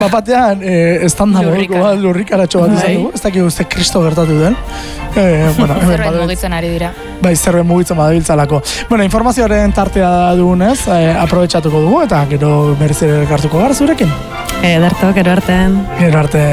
Bapatean, estanda lurrikaratxo bat izan dugu. Ez dakik uste kristo gertatu den. Zerbait mugitzen ari dira. Bai, zerbait mugitzen badabiltzalako. Bueno, informazioaren tartea dugunez, aprobetxatuko dugu, eta gero berriz ere elkartuko gara zurekin. Ederto, gero artean. Gero arte.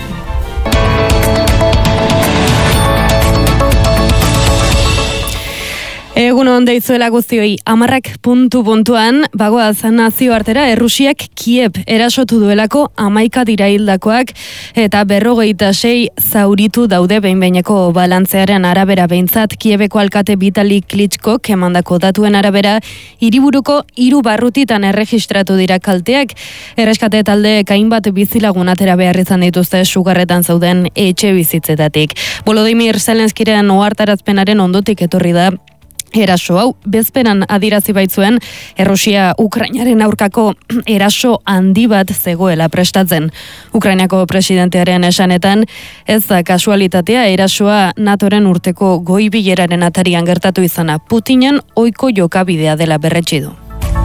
Egun on deizuela guztioi, 10 puntuan, bagoaz nazioartera, Errusiak Kiev erasotu duelako 11 dira hildakoak eta 56 zauritu daude behin-behineko balantzearen arabera behintzat. Kieveko alkate Vitali Klitschkok emandako datuen arabera, hiriburuko 3 barrutitan erregistratu dira kalteak. Erreskate talde hainbat bizilagun atera behar izan dituzte sugarretan zauden etxe bizitzetatik. Volodymyr Zelenskiren ohartarazpenaren ondotik etorri da eraso hau. Bezperan adirazi baitzuen Errusia Ukrainaren aurkako eraso handi bat zegoela prestatzen. Ukrainako presidentearen esanetan, ez da kasualitatea erasoa NATOren urteko goi-bileraren atarian gertatu izana. Putinen ohiko jokabidea dela berretsi du.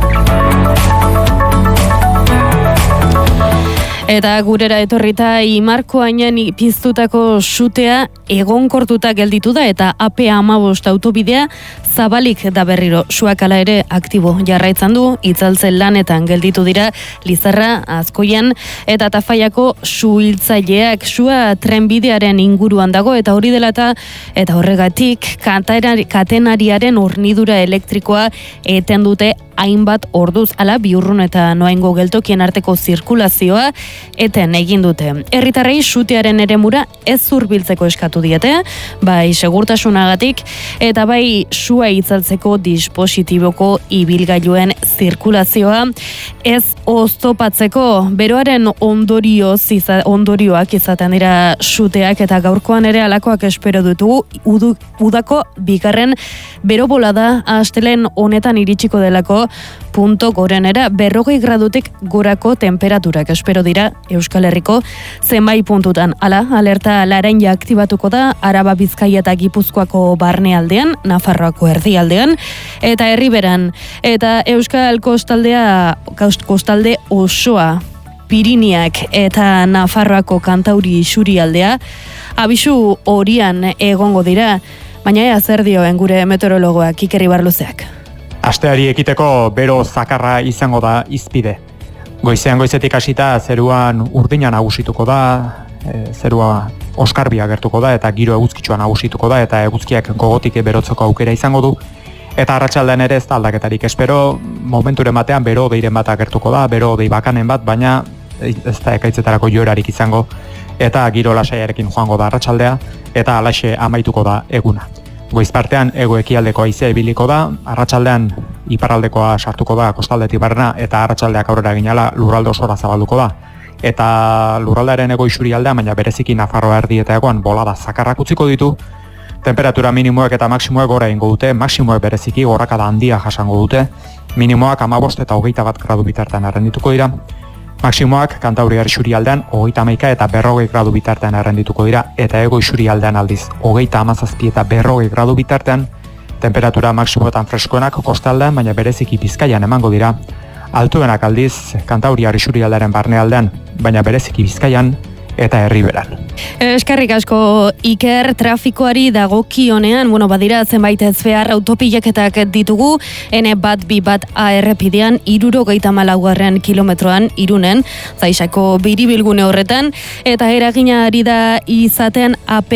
Eta gurera etorrita Imarkoainen piztutako sutea egonkortuta gelditu da eta AP15 autobidea zabalik da berriro. Suak hala ere aktibo jarraitzen du, itzaltzen lanetan gelditu dira Lizarra, Azkoian eta Tafaiako suhiltzaileak. Sua trenbidearen inguruan dago eta hori dela eta horregatik katenariaren hornidura elektrikoa eten dute hainbat orduz, ala Biurrun eta Noaingo geltokien arteko zirkulazioa eten egin dute. Herritarrei sutearen eremura ez hurbiltzeko eskatu diete, bai segurtasunagatik eta bai sua itzaltzeko dispositiboko ibilgailuen zirkulazioa ez oztopatzeko. Beroaren ondorioak izaten dira suteak eta gaurkoan ere alakoak espero ditugu. Udako bigarren bero bolada astelen honetan iritsiko delako punto gorenera 40 gradutik gorako temperaturak espero dira Euskal Herriko zenbait puntutan. Hala, alerta laranja aktibatuko da Araba, Bizkaia eta Gipuzkoako barnealdean, Nafarroako erdialdean eta Herriberan eta Euskal kostalde osoa, Piriniak eta Nafarroako kantauri isurialdea abisu horian egongo dira, baina ea zer dioen gure meteorologoak Iker Ibarluzeak. Asteari ekiteko bero zakarra izango da izpide. Goizetik hasita zeruan urdina nagusituko da, zerua oskarbia gertuko da eta giro eguzkitsua nagusituko da eta eguzkiak gogotik berotzeko aukera izango du. Eta arratsaldean ere ez da aldaketarik espero, momenturen batean bero deiren bat agertuko da, bero dei bakanen bat, baina ez da ekaitzetarako joerarik izango eta giro lasaiarekin joango da arratsaldea eta halaxe amaituko da eguna. Goiz partean hego-ekialdeko haizea ibiliko da, arratsaldean iparraldekoa sartuko da kostaldetik barrena eta arratsaldeak aurrera ginala lurralde osora zabalduko da. Eta lurraldearen hego isurialdea, baina bereziki Nafarroa erdietakoan bolada zakarrak utziko ditu. Temperatura minimoek eta maksimoek gora egingo dute, maksimoek bereziki gorakada handia jasango dute, minimoak 15 eta 21 gradu bitartean errendituko dira. Maksimoak Kantauriar isurialdean 31 eta 40 gradu bitartean errendituko dira eta hego isurialdean aldiz 37 eta 40 gradu bitartean. Temperatura maksimoetan freskoenak kostaldean, baina bereziki Bizkaian emango dira. Altuenak aldiz Kantauriar isurialdearen barnealdean, baina bereziki Bizkaian eta Herriberan. Eskerrik asko Iker, trafikoari dagokionean, badira zenbait ezbehar autopilaketak ditugu, N1-2 errepidean 74. kilometroan Irunen, Zaisako biribilgune horretan, eta eragina ari da izaten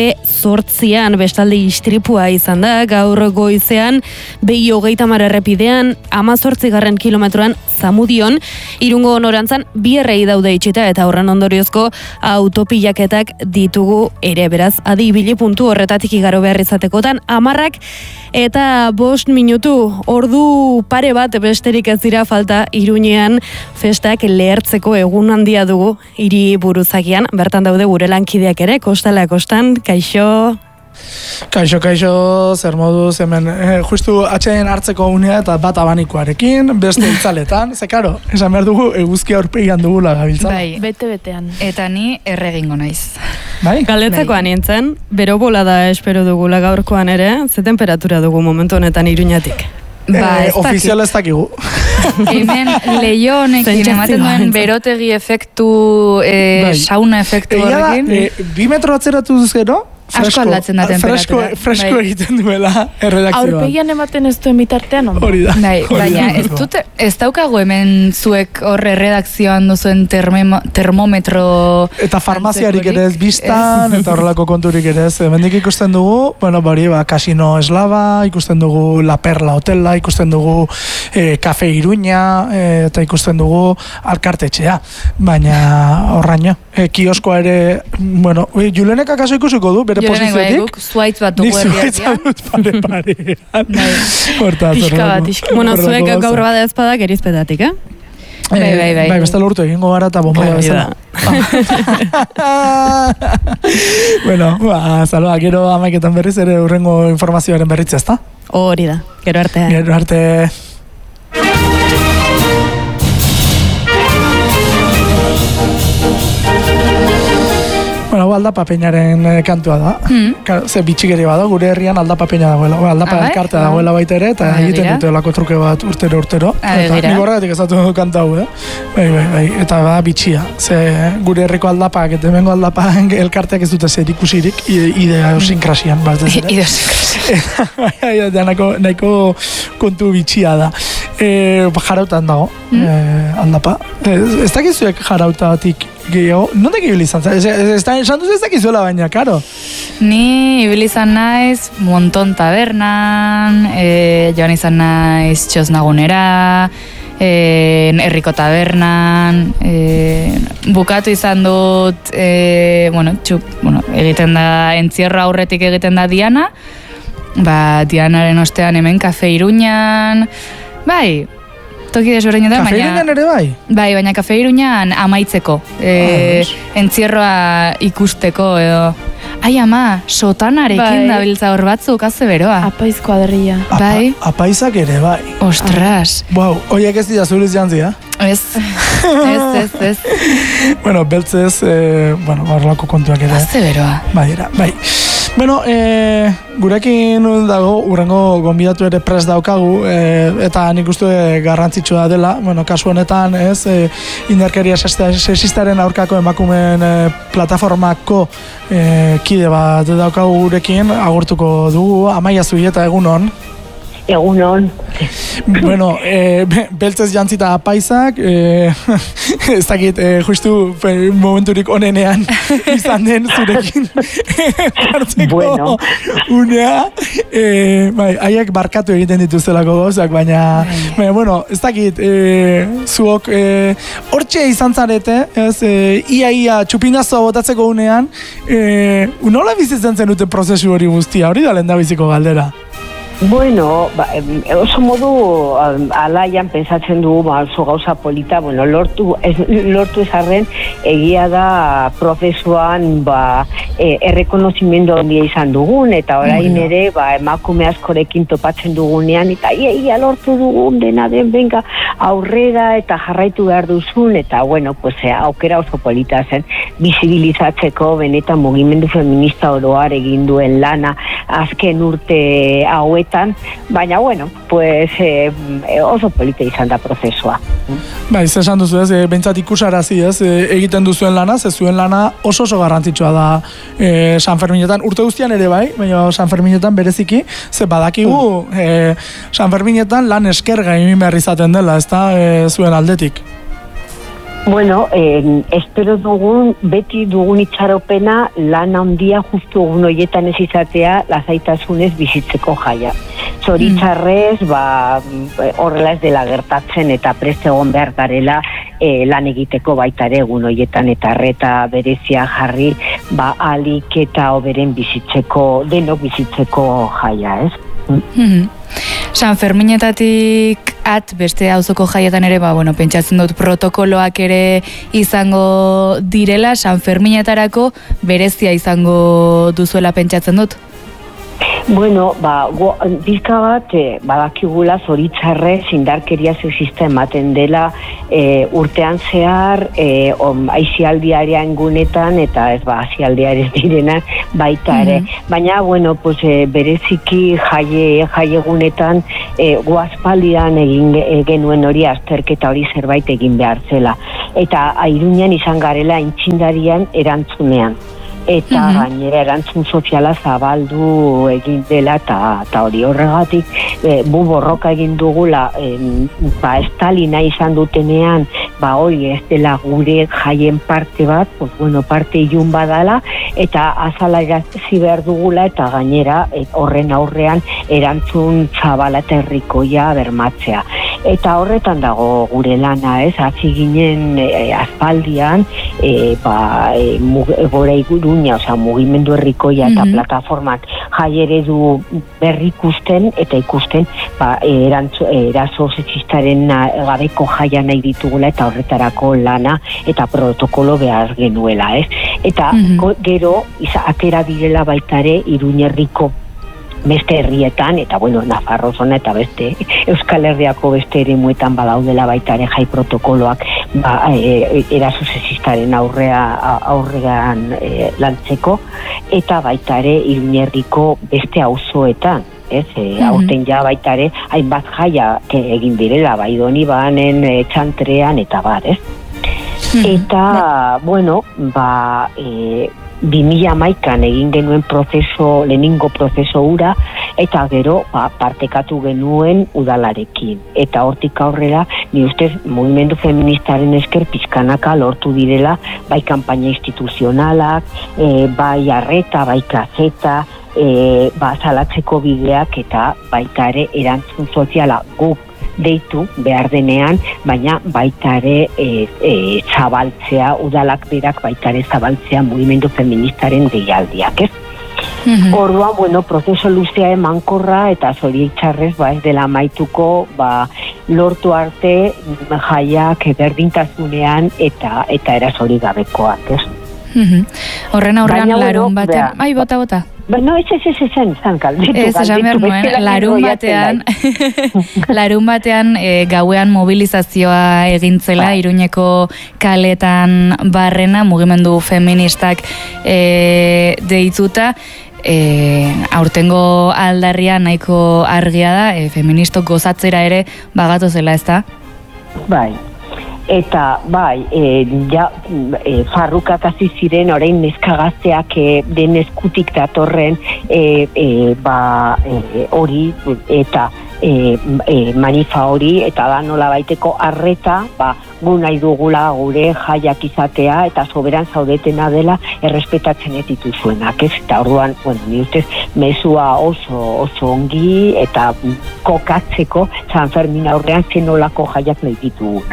AP8an, bestalde istripua izan da, gaur goizean, BI30 errepidean, 18. kilometroan Zamudion, Irungo norantzan 2 errei daude itxita eta horren ondoriozko autopilaketak ditugu ere, beraz, adi ibili puntu horretatik igaro behar izatekotan, 10 eta 5 minutu, ordu pare bat besterik ez dira falta Iruñean festak lehertzeko egun handia dugu hiri buruzagian, bertan daude gure lankideak ere, kostala kostan, kaixo... Kaixo, zer moduz, hemen justu atxeen hartzeko unea eta bat abanikoarekin, beste itzaletan, ze karo, esan behar dugu eguzkia aurpegian dugula gabiltzala. Bai, bete-betean. Eta ni erregingo naiz. Bai? Galdetzekoan nintzen, bero bolada espero dugula gaurkoan ere, ze temperatura dugu momentu honetan Iruñatik? Ofiziala ez dakigu. Hemen leio honekin ematen duen berotegi efektu, sauna efektu horrekin. 2 metro atzeratu duz gero, asko aldatzen da temperatura. Fresko egiten duela erredakzioan. Aurpegian ematen ez duen bitartean, ondo. Hori da. Baina ez daukagu hemen zuek horre redakzioan duzuen termometro... Eta farmaziarik ere ez biztan, eta horrelako konturik ere ez. Mendik ikusten dugu, Casino Eslava, ikusten dugu La Perla Hotela, ikusten dugu Kafe Iruña, eta ikusten dugu Alkartetxea. Baina horraino. Kioskoa ere, Julenek akaso ikusiko du, bere posiziotik. Zuaitz bat dugu herriak. Ni pare. Pixka bat. Bueno, zuek gaur bada ezpada gerizpetatik, Bai, beste lortu egingo gara eta bombaia bezala. Salva, gero 11etan berriz ere urrengo informazioaren berritzea, ezta? Hori da, gero arte. Gero arte. Aldapa peñaren kantua da. Ze bitxikeri bada, gure herrian aldapa peña dagoela. Aldapa elkartea dagoela baita ere, eta egiten dute olako truke bat urtero. Eta nik horregatik ezatu du kanta hau, Bai. Eta bitxia. Ze gure herriko aldapak, eta hemengo aldapa elkarteak ez dute zer ikusirik, idiosinkrasian, bat ez ere. Idiosinkrasian. Nahiko kontu bitxia da. Jarautan dago, aldapa. Ez dakizuek jarautatik gehiago, nondik ibili izan? Esan duzu ez dakizuela baina, karo? Ni ibili izan naiz Monton tabernan, joan izan naiz Txosnagunera, herriko tabernan, bukatu izan dut, egiten da, entzierro aurretik egiten da Diana, Dianaren ostean hemen Kafe Iruñan, bai, toki desberdinetan, baina... Kafe Iruñan ere bai? Bai, baina Kafe Iruñan amaitzeko. Entzierroa ikusteko, edo... Ai, ama, sotanarekin dabiltza hor batzuk, haze beroa. Apaizko aderria. Bai. Apaizak ere, bai. Ostras. Oiek ez dira zuliz jantzia? Ez. Beltzez, horrelako kontuak ere. Haze beroa. Bai. Gurekin dago, urrengo gonbidatu ere prest daukagu, eta nik uste garrantzitsua dela, kasu honetan, indarkeria sexistaren aurkako emakumeen plataformako kide bat daukagu gurekin, agurtuko dugu, Amaia Zubieta, egunon. Egunon. Beltzez jantzita apaisak, ez dakit, justu momenturik onenean izan den zurekin hartzeko unea. Haiek barkatu egiten dituztelako gauzak, baina, ez dakit, zuok hortxe izan zarete, ia txupinazoa botatzeko unean, nola bizitzen zenuten prozesu hori guztia, hori da lehendabiziko galdera? Oso modu alaian pensatzen dugu oso gauza polita, lortu ezarren egia da prozesuan errekonozimendu handia izan dugun, eta orain ere emakume askorekin topatzen dugunean, eta ia lortu dugun dena den benga aurrera eta jarraitu behar duzun, eta aukera oso polita zen bizibilizatzeko benetan mugimendu feminista oroar egin duen lana azken urte hauetan, baina oso polita izan da prozesua. Esan duzu bentsat ikusarazi egiten duzuen lana, zuen lana oso garrantzitsua da San Ferminetan, urte guztian ere bai, baina San Ferminetan bereziki, ze badakigu San Ferminetan lan eskerga egin behar izaten dela, ez da zuen aldetik. Espero dugun, beti dugun itxaropena lan handia justu egun horietan ez izatea lasaitasunez bizitzeko jaia. Zoritxarrez, horrela ez dela gertatzen eta prest egon behar garela lan egiteko baita ere egun horietan eta arreta berezia jarri alik eta oberen bizitzeko, denok bizitzeko jaia, ez? San Ferminetatik beste auzoko jaietan ere, pentsatzen dut protokoloak ere izango direla, San Ferminetarako berezia izango duzuela pentsatzen dut? Bueno, bizka bat, badakigula zoritzarrez indarkeria sexista ematen dela urtean zehar, aizialdiaren gunetan, eta ez aizialdiaren direnak baita ere. Baina, bueno, bereziki jaiegunetan guazpaldian egin genuen hori azterketa hori zerbait egin behar zela. Eta Iruñan izan garela intzindarian erantzunean. Eta gainera erantzun soziala zabaldu egin dela eta hori horregatik borroka egin dugula Stalina izan dutenean hori ez dela gure jaien parte bat, parte ilun badala eta azala irazi behar dugula eta gainera horren aurrean erantzun zabala eta herrikoia bermatzea. Eta horretan dago gure lana, hasi ginen aspaldian gora Iruña, mugimendu herrikoia eta plataformak jai eredu berrikusten eta ikusten eraso sexistaren gabeko jaia nahi ditugula eta horretarako lana eta protokolo behar genuela, Eta gero atera direla baitare Iruña herriko beste herrietan, eta Nafarro zona eta beste Euskal Herriako beste eremuetan badaudela baita ere jai protokoloak eraso sexistaren aurrean lantzeko, eta baita ere Iruña herriko beste auzoetan. Aurten ja baita ere hainbat jaia egin direla, bai Donibanen, Txantrean eta bar, Eta, 2011an egin genuen lehenengo prozeso hura, eta gero partekatu genuen udalarekin. Eta hortik aurrera, ni ustez, mugimendu feministaren esker pizkanaka lortu direla, bai kanpaina instituzionalak, bai arreta, bai kazeta, salatzeko bideak eta baita ere erantzun soziala guk deitu behar denean, baina baita ere zabaltzea, udalak berak baita ere zabaltzea mugimendu feministaren deialdiak, Orduan, prozeso luzea emankorra eta zoritzarrez ez dela amaituko lortu arte jaiak berdintasunean eta erasorik gabekoak, Horren aurrean larun batean... Ai, bota. No, ez kalditu. Ez, esan behar nuen, larun batean gauean mobilizazioa egintzela, Iruñeko kaletan barrena, mugimendu feministak deituta, aurtengo aldarria nahiko argia da, feministok gozatzera ere bagatu zela, ez da? Bai. Eta farrukak hasi ziren orain neskagazteak den eskutik datorren hori eta manifa hori eta da nola baiteko arreta gu nahi dugula gure jaiak izatea eta soberan zaudetena dela errespetatzen ez dituzuenak, Eta orduan, ni ustez mezua oso ongi eta kokatzeko San Fermin aurrean zenolako jaiak nahi ditugun,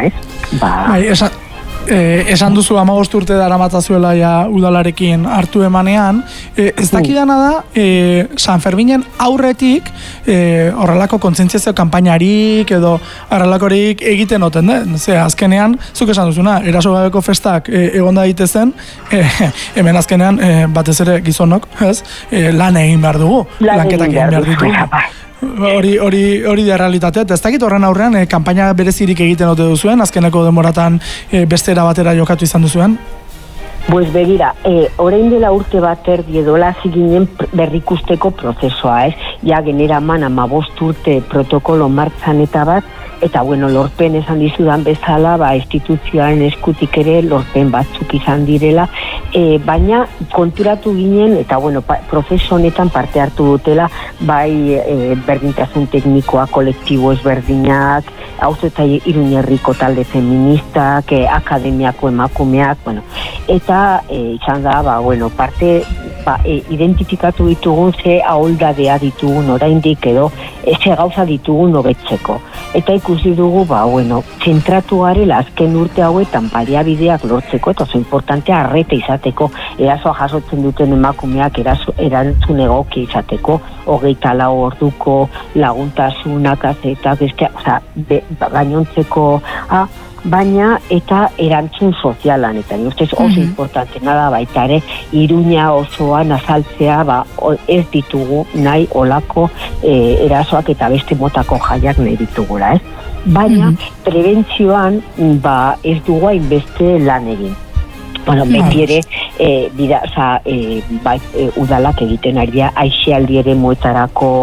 Esan duzu 15 urte daramatzazuela udalarekin hartu emanean, ez dakidana da San Ferminen aurretik horrelako kontzientziazio kanpainarik edo horrelakorik egiten oten, azkenean, zuk esan duzuna, eraso gabeko festak egon da daitezen, hemen azkenean batez ere gizonok, lan egin behar dugu, lanketak egin behar ditugu. Hori da realitatea, eta ez dakit horren aurrean kanpaina berezirik egiten ote duzuen, azkeneko denboratan beste era batera jokatu izan duzuen? Begira, orain dela urte bat erdi edo hasi ginen berrikusteko prozesua, Ja genera 15 urte protokolo martzan eta bat, eta lorpen esan dizudan bezala, instituzioaren eskutik ere lorpen batzuk izan direla, baina konturatu ginen, eta prozeso honetan parte hartu dutela, bai berdintasun teknikoa, kolektibo ezberdinak, auzo eta Iruña herriko talde feministak, akademiako emakumeak, eta izan da, parte identifikatu ditugun ze aholdadea ditugun oraindik edo ze gauza ditugun hobetzeko. Eta ikusi dugu, zentratu garela azken urte hauetan baliabideak lortzeko, eta oso importantea arreta izateko, erasoa jasotzen duten emakumeak erantzun egoki izateko, 24 orduko laguntasunak eta beste, gainontzeko baina eta erantzun sozialan, eta ustez oso importantena da baita ere, Iruña osoan azaltzea, ez ditugu nahi olako erasoak eta beste motako jaiak nahi ditugula, ez? Baina prebentzioan ez dugu hainbeste lan egin. Bueno, beti ere, udalak egiten ari da, aixialdi ere muetarako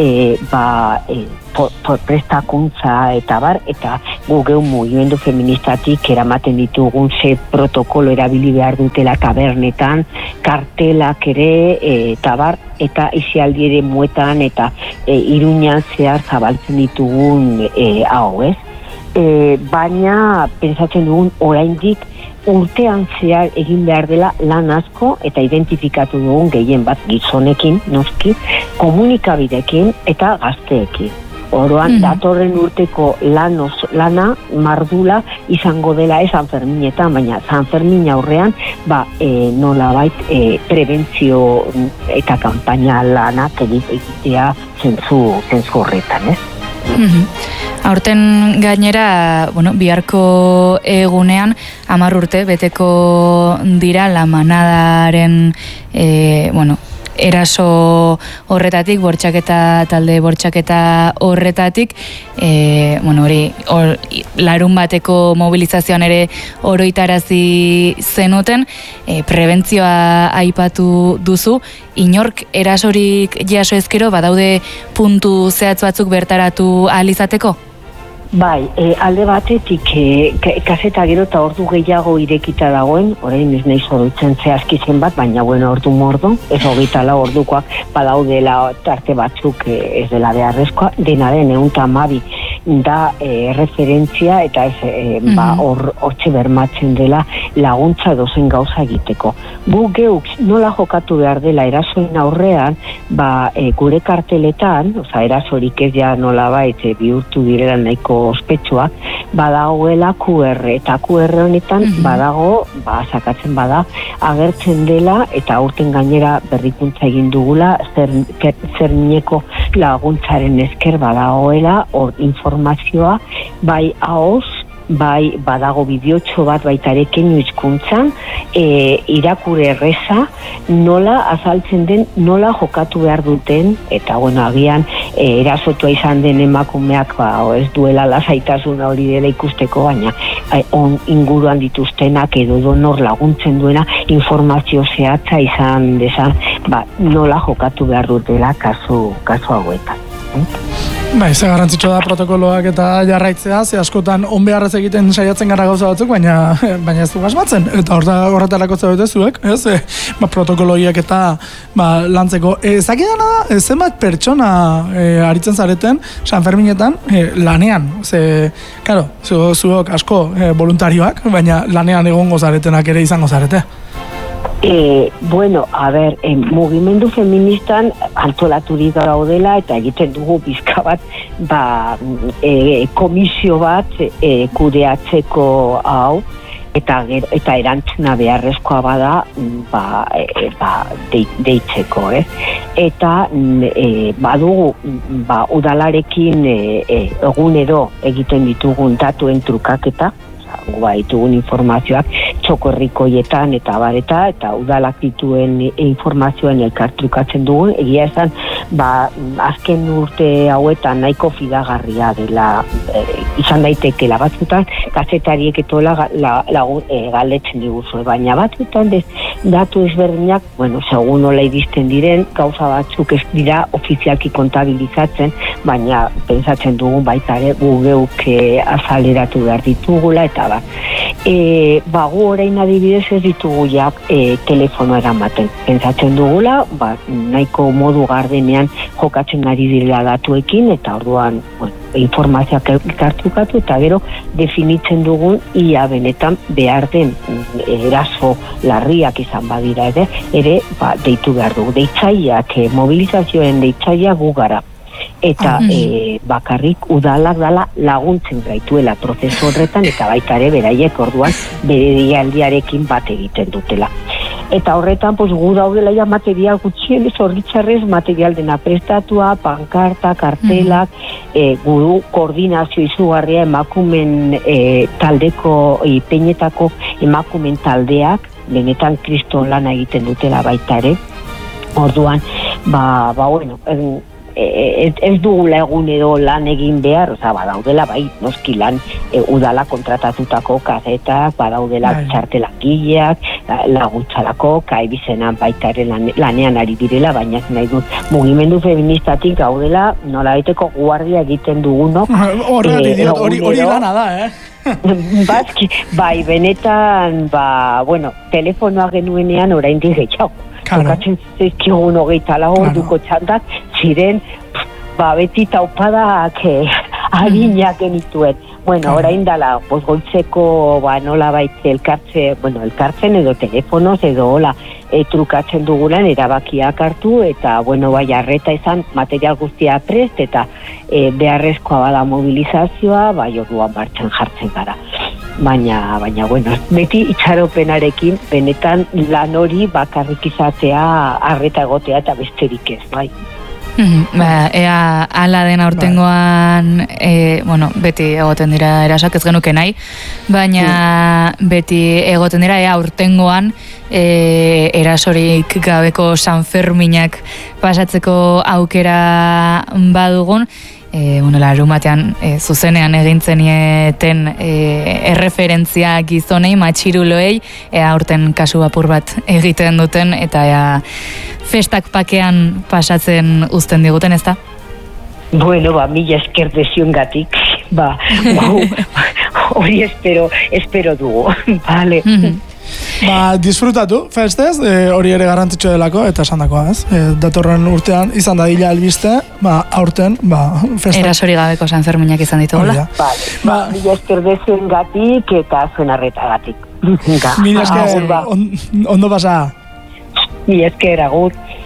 prestakuntza eta gu geu mugimendu feministatik eramaten ditugun ze protokolo erabili behar dutela tabernetan, kartelak ere, eta aixialdi ere muetan eta Iruñan zehar zabaltzen ditugun hau, ez? Baina, pensatzen dugun oraindik urtean zehar egin behar dela lan asko eta identifikatu dugun gehien bat gizonekin, noski, komunikabidekin eta gazteekin. Oroan, datorren urteko lana mardula izango dela San Ferminetan, baina San Fermin aurrean nolabait prebentzio eta kanpaina lanak egitea zentzu horretan, ez? Aurten gainera, biharko egunean 10 urte beteko dira La Manadaren eraso horretatik, talde bortxaketa horretatik, hori larun bateko mobilizazioan ere oroitarazi zenuten, prebentzioa aipatu duzu, inork erasorik jaso ezkero, badaude puntu zehatz batzuk bertaratu ahal izateko? Bai, alde batetik kaseta gero eta ordu gehiago irekita dagoen, orain ez nahi zoroitzen zehazki zenbat, baina ordu mordo, ez 24 ordukoak badaudela tarte batzuk ez dela beharrezkoa, dena den 112 da referentzia eta ez hortxe bermatzen dela laguntza dozen gauza egiteko. Gu geuk nola jokatu behar dela erasoen aurrean, gure karteletan, erasorik ez ja nolabait bihurtu direla nahiko ospetsua, badagoela QR, eta QR honetan badago, sakatzen bada, agertzen dela, eta aurten gainera berrikuntza egin dugula, zer mineko laguntzaren esker badagoela, hor informazioa, bai ahoz, bai badago bideotxo bat baitare keinu hizkuntzan, irakurri erreza, nola azaltzen den, nola jokatu behar duten, eta agian erasotua izan den emakumeak ez duela lasaitasun hori dela ikusteko, baina inguruan dituztenak edo donor laguntzen duena informazio zehatza izan dezan, nola jokatu behar dutela kasu hauetan. Ze garrantzitsua da protokoloak eta jarraitzea, ze askotan on beharrez egiten saiatzen gara gauza batzuk, baina ez du gasmatzen. Eta horretarako zaudezuek, protokoloiak eta lantzeko. Zakidana da, zenbat pertsona aritzen zareten San Ferminetan lanean. Karo, zuok asko voluntarioak, baina lanean egongo zaretenak ere izango zarete. Mugimendu feministan antolaturik daudela eta egiten dugu pizka bat komisio bat kudeatzeko hau eta erantzuna beharrezkoa bada deitzeko, eta badugu udalarekin egunero egiten ditugun datuen trukaketa, ditugun informazioak txokorrikoietan eta udalak dituen informazioen elkartrukatzen dugun, egia esan azken urte hauetan nahiko fidagarria dela izan daitekela, batzutan kazetariek etola galdetzen diguzu, baina batzutan datu ezberdinak, segun nola iristen diren, gauza batzuk ez dira ofizialki kontabilizatzen, baina pensatzen dugun baita ere gu geuk azaleratu behar ditugula eta gu orain adibidez ez ditugu telefono eramaten. Pentsatzen dugula, nahiko modu gardenean jokatzen ari direla datuekin, eta orduan informazioak elkartrukatu, eta gero definitzen dugun ia benetan behar den eraso larriak izan badira ere deitu behar dugu. Deitzaileak, mobilizazioen deitzaileak gu gara. Eta bakarrik udalak dala laguntzen gaituela prozesu horretan, eta baita ere beraiek orduan bere deialdiarekin bat egiten dutela. Eta horretan, pues, gu daudela ja material gutxien, zorritzarrez material dena prestatua, pankarta, kartelak, gu koordinazio izugarria emakumen taldeko, peinetako emakumen taldeak, benetan kriston lana egiten dutela baita ere. Orduan, bueno, ez dugula egun edo lan egin behar, badaudela, noski lan udala kontratatutako kazetak, badaudela txartelakileak, laguntzarako, kaibizenan baita ere lanean ari direla, baina nahi dut, mugimendu feministatik gaudela, nola baiteko guardia egiten dugunok. Hori lana da, Bai, benetan, bueno, telefonoa genuenean oraindik gehiago. Tokatzen zizkigun 24 orduko txandak, ziren, beti taupadak adinak genituen. Bueno, orain dala, goitzeko, nola baitze elkartzen edo telefonoz edo hola, trukatzen dugulan erabakiak hartu, eta, arreta izan material guztia prest, eta beharrezkoa bada mobilizazioa, orduan martxan jartzen gara. Baina, beti itxaropenarekin, benetan lan hori bakarrik izatea, arreta egotea eta besterik ez, bai. Ea ala den aurtengoan, beti egoten dira erasak ez genuke nahi, baina beti egoten dira ea aurtengoan erasorik gabeko San Ferminak pasatzeko aukera badugun, larumatean zuzenean egintzenieten erreferentzia gizonei, matxiruloei, aurten kasu apur bat egiten duten, eta festak pakean pasatzen uzten diguten, ez da? Bueno, mila esker desiongatik, hori espero dugu, vale. Disfrutatu, festez, hori ere garrantzitsu delako, eta esan dakoa, ez? Datorren urtean izan dadila albiste, aurten, festa. Erasori gabeko San Ferminak izan ditugula. Mila esker desiongatik eta zuen arretagatik. Mila esker, ondo pasa. Mila esker, agur.